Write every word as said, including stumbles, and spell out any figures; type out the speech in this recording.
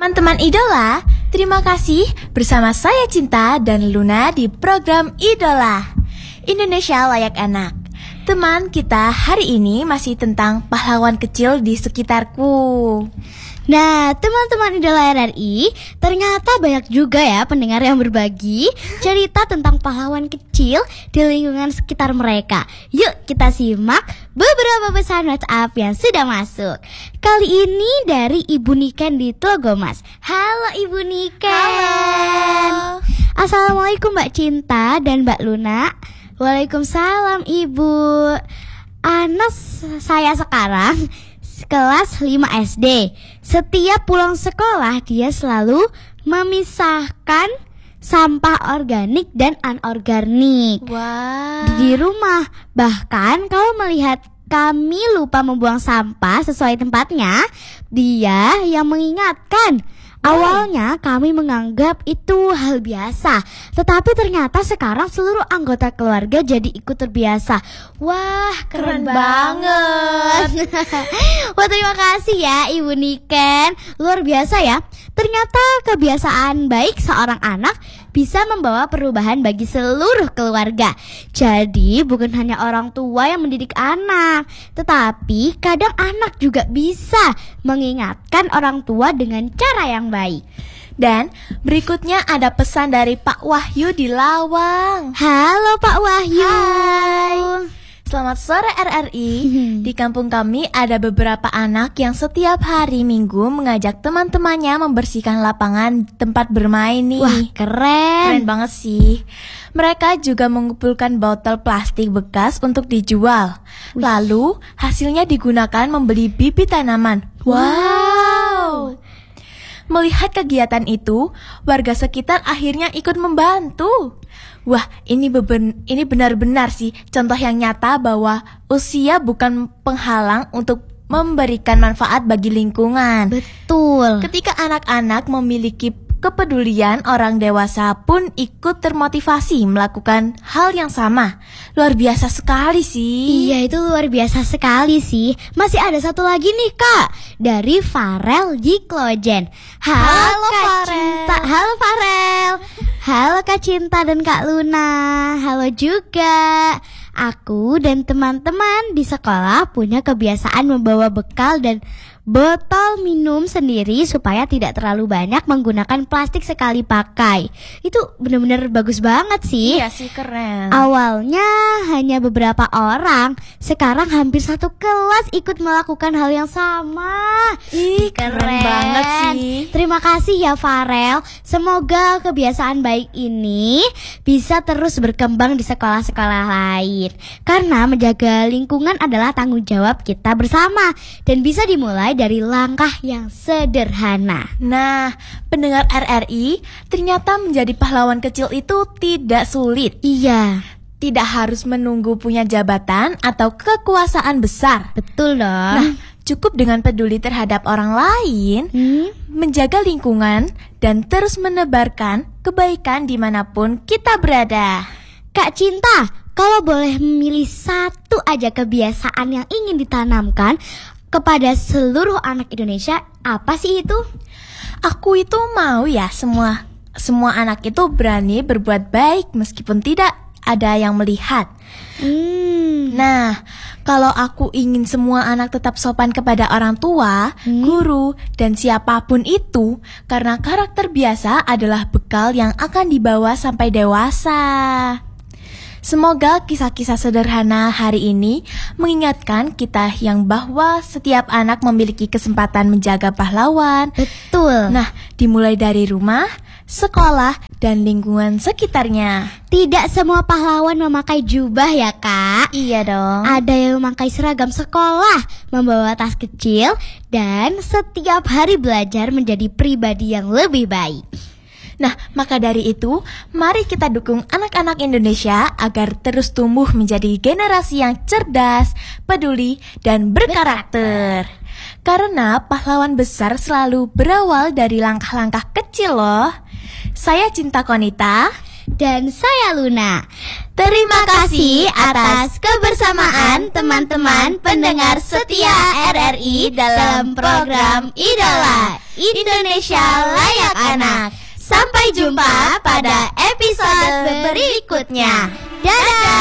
Teman-teman idola, terima kasih bersama saya Cinta dan Luna di program Idola Indonesia Layak Anak. Teman kita hari ini masih tentang pahlawan kecil di sekitarku. Nah, teman-teman idola R R I, ternyata banyak juga ya pendengar yang berbagi cerita tentang pahlawan kecil di lingkungan sekitar mereka. Yuk kita simak beberapa pesan WhatsApp yang sudah masuk. Kali ini dari Ibu Niken di Tlogomas. Halo Ibu Niken. Halo. Assalamualaikum Mbak Cinta dan Mbak Luna. Waalaikumsalam Ibu. Anak saya sekarang kelas lima S D. Setiap pulang sekolah dia selalu memisahkan sampah organik dan anorganik Wah. di rumah. Bahkan kalau melihat kami lupa membuang sampah sesuai tempatnya, dia yang mengingatkan. Awalnya kami menganggap itu hal biasa, tetapi ternyata sekarang seluruh anggota keluarga jadi ikut terbiasa. Wah, keren, Keren banget. Wah, terima kasih ya Ibu Niken. Luar biasa ya. Ternyata kebiasaan baik seorang anak bisa membawa perubahan bagi seluruh keluarga. Jadi bukan hanya orang tua yang mendidik anak, tetapi kadang anak juga bisa mengingatkan orang tua dengan cara yang baik. Dan berikutnya ada pesan dari Pak Wahyu di Lawang. Halo Pak Wahyu. Hai. Selamat sore R R I. Di kampung kami ada beberapa anak yang setiap hari Minggu mengajak teman-temannya membersihkan lapangan tempat bermain nih. Wah, keren. Keren banget sih. Mereka juga mengumpulkan botol plastik bekas untuk dijual. Wih. Lalu hasilnya digunakan membeli bibit tanaman. Wow. Melihat kegiatan itu, warga sekitar akhirnya ikut membantu. Wah, ini beben, ini benar-benar sih contoh yang nyata bahwa usia bukan penghalang untuk memberikan manfaat bagi lingkungan. Betul. Ketika anak-anak memiliki kepedulian, orang dewasa pun ikut termotivasi melakukan hal yang sama. Luar biasa sekali sih. Iya, itu luar biasa sekali sih. Masih ada satu lagi nih Kak, dari Farel di Klojen. Halo, Halo, Kak Farel. Cinta. Halo Farel. Halo Kak Cinta dan Kak Luna. Halo juga. Aku dan teman-teman di sekolah punya kebiasaan membawa bekal dan botol minum sendiri supaya tidak terlalu banyak menggunakan plastik sekali pakai. Itu benar-benar bagus banget sih. Iya sih, keren. Awalnya hanya beberapa orang, sekarang hampir satu kelas ikut melakukan hal yang sama. Ih, keren banget sih. Terima kasih ya Farel. Semoga kebiasaan baik ini bisa terus berkembang di sekolah-sekolah lain. Karena menjaga lingkungan adalah tanggung jawab kita bersama dan bisa dimulai dari langkah yang sederhana. Nah, pendengar R R I, ternyata menjadi pahlawan kecil itu tidak sulit. Iya, Tidak harus menunggu punya jabatan atau kekuasaan besar. betul dong. Nah, cukup dengan peduli terhadap orang lain, Hmm? menjaga lingkungan, dan terus menebarkan kebaikan dimanapun kita berada. Kak Cinta, kalau boleh memilih satu aja kebiasaan yang ingin ditanamkan kepada seluruh anak Indonesia, apa sih itu? Aku itu mau ya semua semua anak itu berani berbuat baik meskipun tidak ada yang melihat. Hmm. Nah, kalau aku ingin semua anak tetap sopan kepada orang tua, Hmm. guru, dan siapapun itu, karena karakter biasa adalah bekal yang akan dibawa sampai dewasa. Semoga kisah-kisah sederhana hari ini mengingatkan kita yang bahwa setiap anak memiliki kesempatan menjaga pahlawan. Betul. Nah, dimulai dari rumah, sekolah, dan lingkungan sekitarnya. Tidak semua pahlawan memakai jubah ya Kak. Iya dong. Ada yang memakai seragam sekolah, membawa tas kecil, dan setiap hari belajar menjadi pribadi yang lebih baik. Nah, maka dari itu, mari kita dukung anak-anak Indonesia agar terus tumbuh menjadi generasi yang cerdas, peduli, dan berkarakter. Karena pahlawan besar selalu berawal dari langkah-langkah kecil loh. Saya Cinta Konita. Dan saya Luna. Terima kasih atas kebersamaan teman-teman pendengar setia R R I dalam program Idola Indonesia Layak Anak. Sampai jumpa pada episode berikutnya. Dadah!